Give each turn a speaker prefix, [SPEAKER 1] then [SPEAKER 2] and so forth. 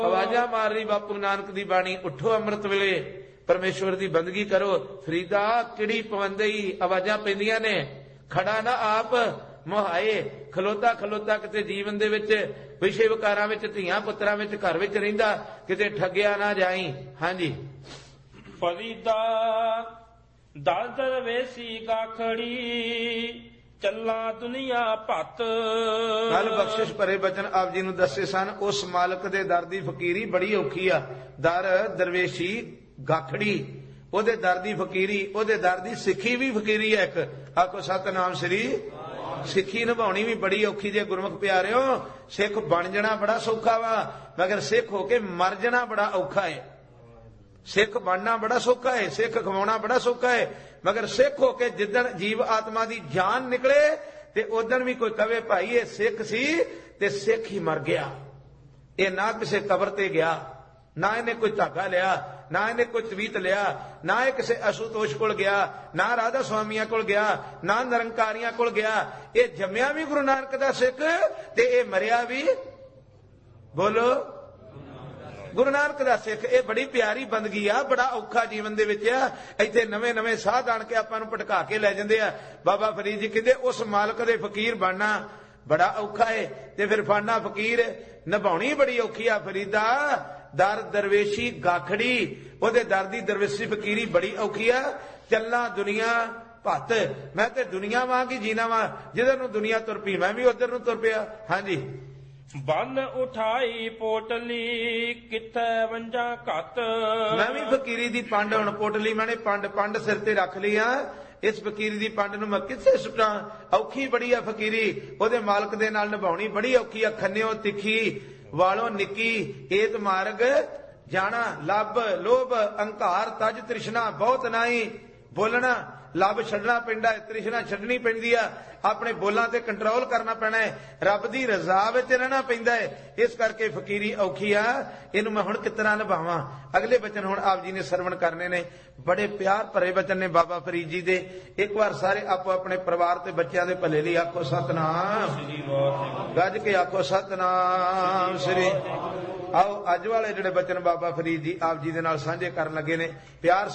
[SPEAKER 1] आवाजा मार रही बापू नानक दी बाणी, उठो अमृत वेले परमेश्वर दी बंदगी करो। फरीदा किड़ी पवंदई आवाजा पैंदियां ने, खड़ा ना आप मुहाए, खलोता खलोता किते जीवन दे विच विषय विकारां विच धीआं पुत्रां विच घर विच रहिंदा, किते ठगिया ना जाई। हां जी।
[SPEAKER 2] फरीदा दल दरवेसी गाखड़ी, चला दुनिया भत।
[SPEAKER 1] कल बख्शिश भरे बचन आप जी नूं दस्से सन, उस मालक दे दर दी फकीरी बड़ी औखी आ। दर दरवेशी गाखड़ी, ओदे दर दी फकीरी, ओदे दर दी सिੱਖੀ भी फकीरी है एक। आखो सतनाम श्री। सिੱਖੀ निभाउणी भी बड़ी औखी जे गुरमुख प्यारिओ। सिख बन जाना बड़ा सौखा वा, मगर सिख होके मर जाना बड़ा औखा है। सिख बनना बड़ा सौखा है, सिख खवाउणा बड़ा सौखा है, मगर सिख होके जिदन जीव आत्मा दी जान निकले ते उदन भी कोई कवे भाई ये सिख सी ते सिख ही मर गया। ये ना किसी कबर ते गया, ना इन्हें कोई धागा लिया, ना इन्हें कोई तवीत लिया, ना ये किसी असुतोष कोल गया, ना राधा स्वामिया कोल गया, ना निरंकारियां कोल गया। ये जम्या भी गुरु नानक दा सिख ते ये मरिया भी बोलो गुरु नानक दा सिख। ये बड़ी प्यारी बंदगी आ, बड़ा औखा जीवन दे विच आ। इत्थे नवे नवे साध आण के आपां नूं भटका के लै जांदे आ। बाबा फरीद जी कहंदे उस मालक दे फकीर बनना बड़ा औखा है, ते फिर फड़ना फकीर निभाउणी बड़ी औखी आ। फरीदा दर दरवेशी गाखड़ी, ओदे दर दी दरवेशी फकीरी बड़ी औखी आ। चलना दुनिया भत, मैं ते दुनिया वांग ही जीना वा, जिधर नूं दुनिया तुर पई मैं भी उधर नूं तुर पिया। हां जी।
[SPEAKER 2] बन उठाई पोटली, किथे वंजा घत।
[SPEAKER 1] मैं भी फकीरी दी पंड हुण पोटली मैंने पंड सिर ते रख ली आ। इस फकीरी दी पंड नूं मैं किथे सुट्टां? औखी बड़ी आ फकीरी, ओदे मालक दे नाल निभाउणी बड़ी औखी आ। खन्निओ तिखी वालों निकी, एत मार्ग जाना। लब लोभ अंकार तज तृष्णा बहुत नाई। बोलना लब छड्डना पैंदा है, तृष्णा छड्डनी पैंदी आ। अपने बोलां ते कंट्रोल करना पैना है, रब दी रजा विच रहना पैंदा है। इस करके फकीरी औखी आ। इहनूं मैं हुण किस तरह निभावां? अगले बचन हुण आप जी ने सरवण करने ने, बड़े प्यार भरे बचन ने बाबा फरीद जी दे। एक बार सारे आपो अपने परिवार ते बच्चों दे भले लई आखो सतनाम, गज के आखो सतनाम श्री। आओ अज वाले जिहड़े बचन बाबा फरीद जी आप जी दे नाल सांझे करन लगे ने, प्यार